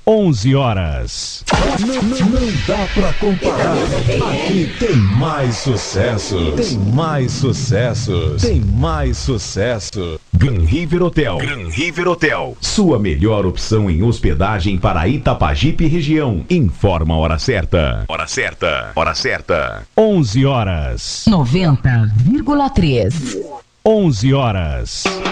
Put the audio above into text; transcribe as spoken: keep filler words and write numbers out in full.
onze horas. Não, não, não dá pra comparar. Aqui tem mais sucessos. Tem mais sucessos. Tem mais sucesso. Gran River Hotel. Gran River Hotel. Sua melhor opção em hospedagem para Itapajipe região. Informa a hora certa. Hora certa. Hora certa. onze horas. noventa vírgula três. onze horas.